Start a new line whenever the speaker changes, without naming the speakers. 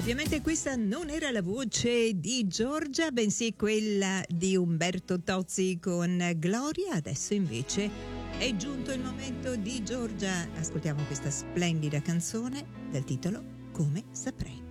Ovviamente questa non era la voce di Giorgia, bensì quella di Umberto Tozzi con Gloria. Adesso invece è giunto il momento di Giorgia. Ascoltiamo questa splendida canzone dal titolo Come saprei.